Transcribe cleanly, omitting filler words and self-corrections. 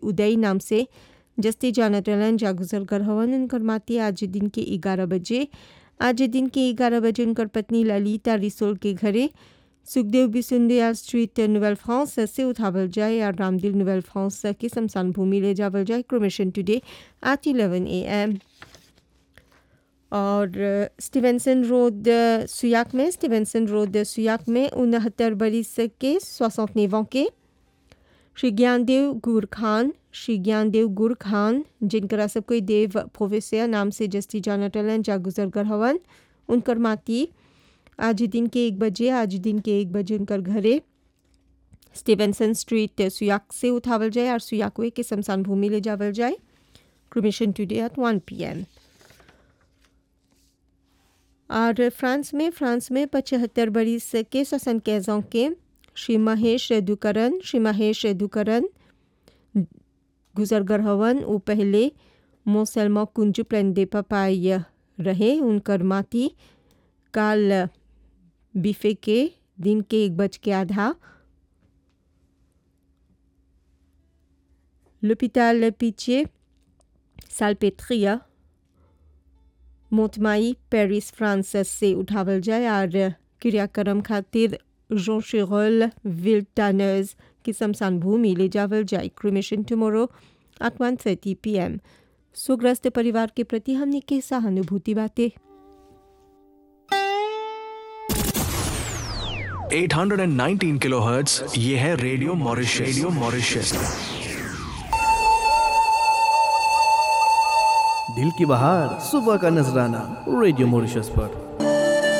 उदय नाम से जस्ती जानत रहलन जा गुजर कर हवन। उनकर माती आज दिन के 11 बजे उनकर पत्नी ललिता रिसोल के घरे सुखदेव बिसुंदयाल स्ट्रीट नोवेल फ्रांस से उठावल जाए और रामदिल नोवेल फ्रांस के शमशान भूमि ले जावल जाए। Cremation today at 11 AM। और स्टीवेंसन रोड सुयाक में 69 बरिस के 69 के श्री ज्ञानदेव गुर खान जिनकरा सब कोई देव प्रोफेसर नाम से जस्ती जानटलन जा गुजर कर हवन। उनकर माती आज दिन के 1 बजे उनकर घरे स्टीवेंसन स्ट्रीट सुयाक से उठावल जाए और सुयाकवे के शमशान भूमि ले जावल जाए। Cremation today at 1 PM। और फ्रांस में 75 बरिस के 75 के श्री महेश दुकरन गुजर कर हवन। वो पहले मोसेलमा कुंजू प्लेन दे पपाई रहे। उनकर माती काल बीफे के दिन के 1 बज के आधा l'hôpital Pitié साल्पेट्रिया मोटमाई पेरिस फ्रांस से उठावल जाए और क्रियाक्रम खातिर जों शेरोल विल्टानर्स की शमशान भूमि ले जावल जाए। Cremation tomorrow at 1:30 PM। सुग्रस्त परिवार के प्रति हमने के सहानुभूति बातें। 819 किलोहर्ट्ज ये है रेडियो मॉरिशस। दिल की बहार सुबह का नजराना रेडियो मॉरिशस पर।